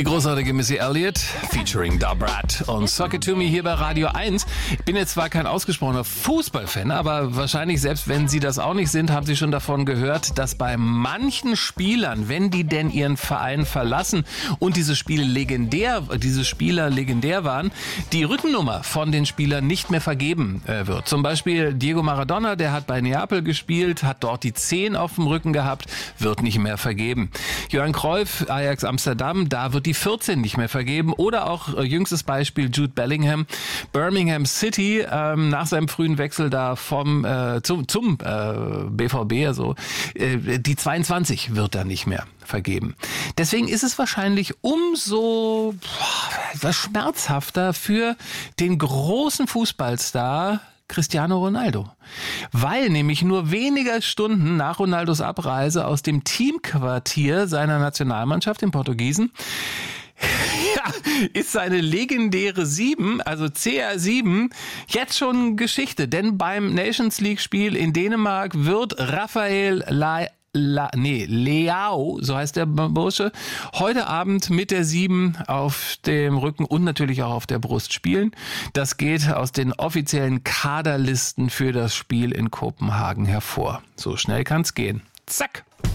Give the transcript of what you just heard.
Die großartige Missy Elliott featuring Da Brat und Sock It To Me hier bei Radio 1. Ich bin jetzt zwar kein ausgesprochener Fußballfan, aber wahrscheinlich, selbst wenn Sie das auch nicht sind, haben Sie schon davon gehört, dass bei manchen Spielern, wenn die denn ihren Verein verlassen und diese Spieler legendär waren, die Rückennummer von den Spielern nicht mehr vergeben wird. Zum Beispiel Diego Maradona, der hat bei Neapel gespielt, hat dort die 10 auf dem Rücken gehabt, wird nicht mehr vergeben. Johan Cruyff, Ajax Amsterdam, da wird die 14 nicht mehr vergeben. Oder auch jüngstes Beispiel Jude Bellingham, Birmingham City, nach seinem frühen Wechsel da zum BVB, also die 22 wird da nicht mehr vergeben. Deswegen ist es wahrscheinlich umso schmerzhafter für den großen Fußballstar Cristiano Ronaldo. Weil nämlich nur wenige Stunden nach Ronaldos Abreise aus dem Teamquartier seiner Nationalmannschaft, den Portugiesen, ist seine legendäre 7, also CR7, jetzt schon Geschichte. Denn beim Nations League Spiel in Dänemark wird Rafael Leao, so heißt der Bursche, heute Abend mit der 7 auf dem Rücken und natürlich auch auf der Brust spielen. Das geht aus den offiziellen Kaderlisten für das Spiel in Kopenhagen hervor. So schnell kann's gehen. Zack!